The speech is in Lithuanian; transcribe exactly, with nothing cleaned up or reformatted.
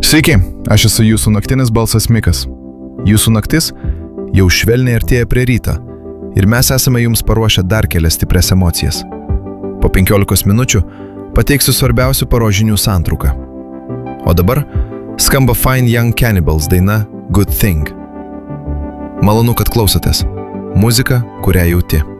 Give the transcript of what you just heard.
Sveiki, aš esu jūsų naktinis balsas Mikas. Jūsų naktis jau švelniai artėja prie ryto ir mes esame jums paruošę dar kelias stiprias emocijas. Po penkiolikos minučių pateiksiu svarbiausių paros žinių santrauką. O dabar skamba Fine Young Cannibals daina Good Thing. Malonu, kad klausotės. Muzika, kurią jauti.